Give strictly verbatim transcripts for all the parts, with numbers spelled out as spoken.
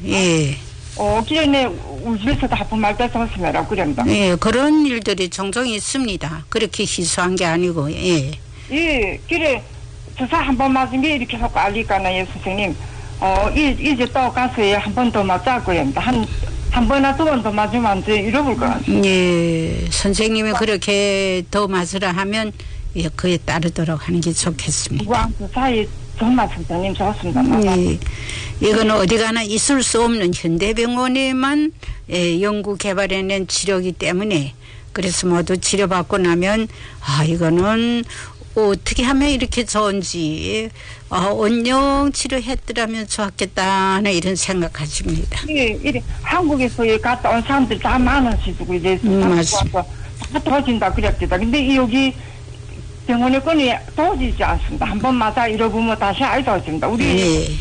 예. 어, 길에 우리 집에서도 한번 말 뺏어왔으면 그런다. 예, 그런 일들이 종종 있습니다. 그렇게 희소한 게 아니고, 예. 예, 길에 주사 한 번 맞은 게 이렇게 하고 알리까나요, 선생님. 어, 이, 이제 또 가서 한 번 더 맞자고 합니다. 한, 한 번이나 두 번 더 맞으면 이제 잃어볼 것 같습니다. 예, 선생님이 그렇게 더 맞으라 하면, 예, 그에 따르도록 하는 게 좋겠습니다. 우와, 그 사이 정말 선생님 좋습니다. 예, 이건 어디 가나 있을 수 없는 현대병원에만 예, 연구 개발해낸 치료이기 때문에 그래서 모두 치료받고 나면 아 이거는 어떻게 하면 이렇게 좋은지 어, 원형 치료했더라면 좋았겠다 하는 이런 생각하십니다. 예, 이래 한국에서 갔다 온 사람들 다 많으시고 이제 음, 맞습니다. 다 도와준다 그랬다. 근데 이 여기 병원의 건이 도와지지 않습니다. 한 번 맞아 잃어보면 다시 알 도와줍니다. 우리 예.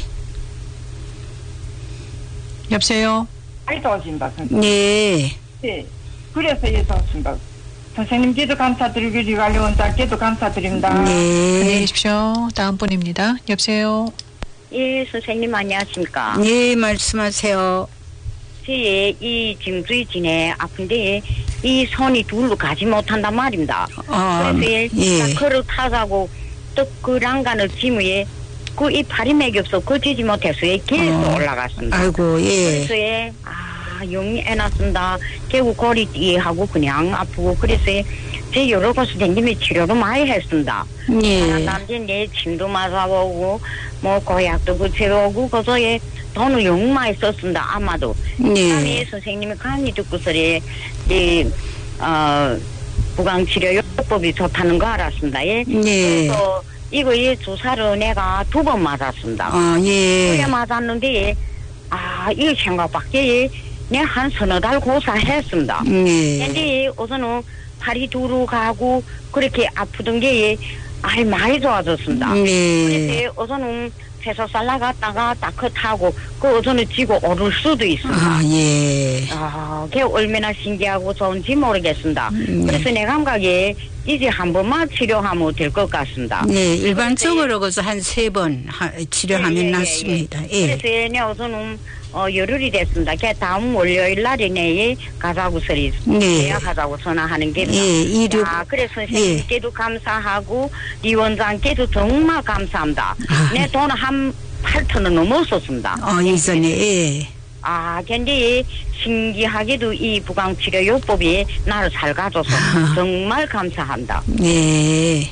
여보세요? 알 도와줍니다. 선생님. 예. 예. 그래서 예 도와줍니다. 선생님께도 감사드리고 리관리 원장께도 감사드립니다. 안녕히 예. 계십시오. 다음 분입니다. 여보세요? 예, 선생님 안녕하십니까. 예, 말씀하세요. 제 이颈椎 진에 아픈데 이 손이 둘로 가지 못한단 말입니다. 아, 그래서 예. 그를 타자고 또 그 랑간을 지무에 그 이 팔이 맥이 없어 거치지 못해서 계속 어. 올라갔습니다. 아이고, 예. 그래서 예, 아 영리해놨습니다. 결국 거리 뒤하고 그냥 아프고 그래서 제 여러 곳을 댕기며 치료를 많이 했습니다. 예. 남자 내 침도 맞아보고 뭐 고약도 그치고오고 그저에 돈을 영 많이 썼습니다. 아마도. 그다음에 예. 선생님이 강의 듣고서리 이 어, 부강치료요법이 좋다는 거 알았습니다. 예. 예. 그래서 이거에 주사를 내가 두 번 맞았습니다. 아, 예. 그래 맞았는데 아 이 생각밖에 내가 한 서너 달 고사했습니다. 예. 근데 우선은 팔이 두루 가고 그렇게 아프던 게 아이 많이 좋아졌습니다. 예. 그래서 우선은 폐소살 나갔다가 다크 타고 그 우선은 지고 오를 수도 있습니다. 아, 예. 아, 그게 얼마나 신기하고 좋은지 모르겠습니다. 음. 그래서 내 감각에 이제 한 번만 치료하면 될 것 같습니다. 네, 일반적으로 그래서 한 세 번 치료하면 예, 예, 예, 낫습니다. 예. 예. 그래서 내 우선은 어, 열흘이 됐습니다. 그 다음 월요일 날에 내에 가자고 소리 네. 예약하자고 전화하는 게. 예, 이륙. 아, 그래서 선생님께도 감사하고 리 원장께도 정말 감사합니다. 아. 내 돈 한 팔천 원 넘었었습니다. 어, 이전에, 예. 아, 근데 신기하게도 이 부강치료요법이 나를 살가줘서 정말 감사합니다. 예.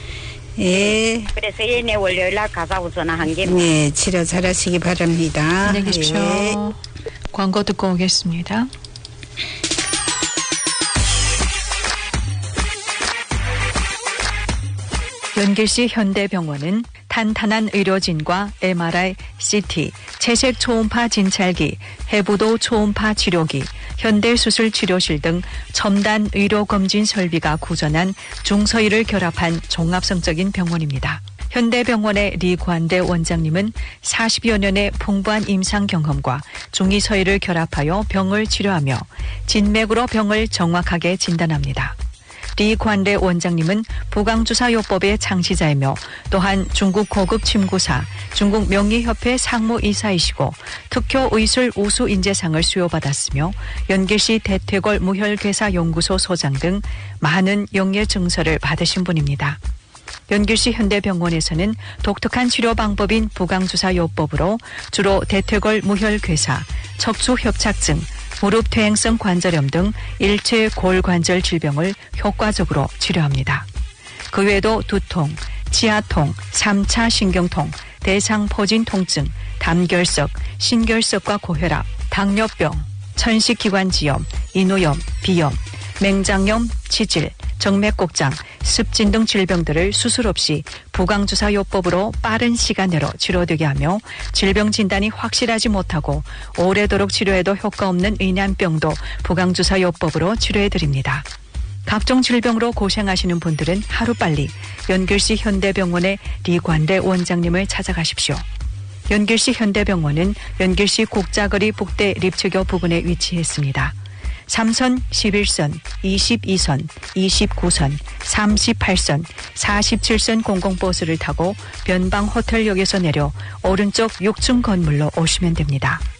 예. 그래서 얘네 월요일 날 가자고 전화한 게. 네, 치료 잘 하시기 바랍니다. 안녕히 계십시오. 예. 광고 듣고 오겠습니다. 연길시 현대병원은 탄탄한 의료진과 엠알아이, 씨티, 채색 초음파 진찰기, 해부도 초음파 치료기, 현대수술 치료실 등 첨단 의료검진 설비가 구전한 중서의를 결합한 종합성적인 병원입니다. 현대병원의 리관대 원장님은 사십여 년의 풍부한 임상 경험과 중의서의를 결합하여 병을 치료하며 진맥으로 병을 정확하게 진단합니다. 리관대 원장님은 부강주사요법의 창시자이며 또한 중국 고급 침구사, 중국 명의협회 상무이사이시고 특효의술 우수인재상을 수여받았으며 연길시 대퇴골 무혈괴사연구소 소장 등 많은 영예 증서를 받으신 분입니다. 연길시 현대병원에서는 독특한 치료 방법인 부강주사요법으로 주로 대퇴골 무혈괴사, 척추협착증, 무릎 퇴행성 관절염 등 일체 골관절 질병을 효과적으로 치료합니다. 그 외에도 두통, 지하통, 삼 차 신경통, 대상포진 통증, 담결석, 신결석과 고혈압, 당뇨병, 천식기관지염, 인후염, 비염, 맹장염, 치질, 정맥곡장, 습진 등 질병들을 수술 없이 부강주사요법으로 빠른 시간 내로 치료되게 하며 질병 진단이 확실하지 못하고 오래도록 치료해도 효과 없는 의난병도 부강주사요법으로 치료해드립니다. 각종 질병으로 고생하시는 분들은 하루빨리 연길시 현대병원의 리관대 원장님을 찾아가십시오. 연길시 현대병원은 연길시 곡자거리 북대 립치교 부근에 위치했습니다. 삼 선, 십일 선, 이십이 선, 이십구 선, 삼십팔 선, 사십칠 선 공공버스를 타고 변방호텔역에서 내려 오른쪽 육 층 건물로 오시면 됩니다.